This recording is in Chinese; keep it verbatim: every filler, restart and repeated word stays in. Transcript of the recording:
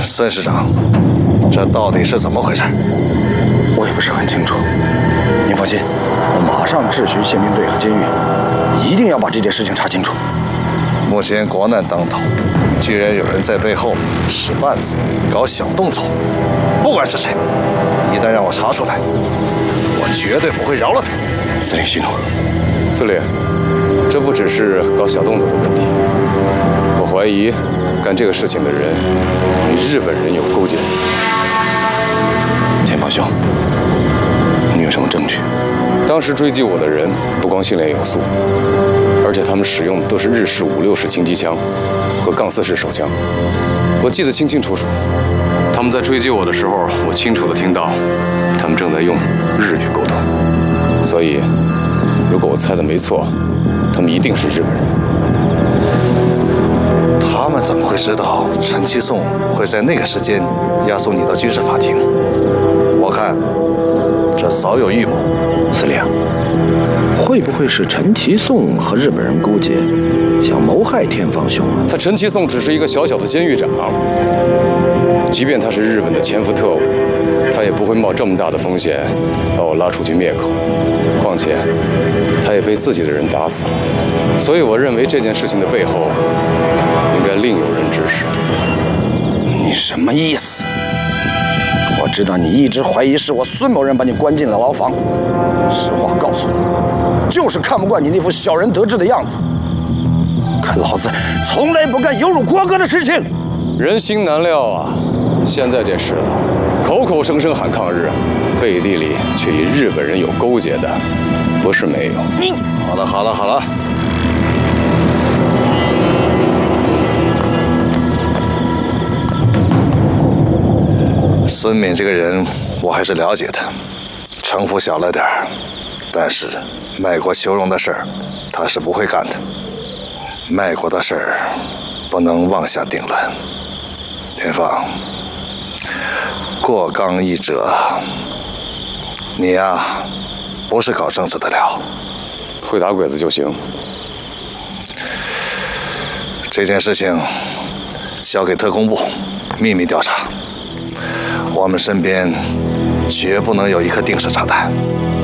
孙师长，这到底是怎么回事？ 我也不是很清楚。您放心，我马上质询宪兵队和监狱，一定要把这件事情查清楚。 目前国难当头，居然有人在背后使绊子、搞小动作，不管是谁，一旦让我查出来，我绝对不会饶了他。 司令息怒。 司令，这不只是搞小动作的问题，我怀疑干这个事情的人与日本人有勾结。 前方兄，你有什么证据？ 当时追击我的人不光训练有素，而且他们使用的都是日式五六式轻机枪和杠四式手枪。我记得清清楚楚，他们在追击我的时候，我清楚地听到他们正在用日语沟通。所以，如果我猜的没错，他们一定是日本人。 他们怎么会知道陈其颂会在那个时间押送你到军事法庭？我看这早有预谋。 司令，会不会是陈其颂和日本人勾结，想谋害天方兄啊？ 他陈其颂只是一个小小的监狱长，即便他是日本的潜伏特务，他也不会冒这么大的风险把我拉出去灭口。况且，他也被自己的人打死了，所以我认为这件事情的背后应该另有人指使。 你什么意思？我知道你一直怀疑是我孙某人把你关进了牢房。实话告诉你，就是看不惯你那副小人得志的样子。可老子从来不干有辱国歌的事情。 人心难料啊！现在这世道，口口声声喊抗日，背地里却与日本人有勾结的，不是没有。 你好了好了好了，孙敏这个人我还是了解的，城府小了点儿，但是卖国求荣的事儿他是不会干的。卖国的事儿不能妄下定论。田放，过刚易折，你呀，不是搞政治的了， 会打鬼子就行。 这件事情交给特工部秘密调查，我们身边绝不能有一颗定时炸弹。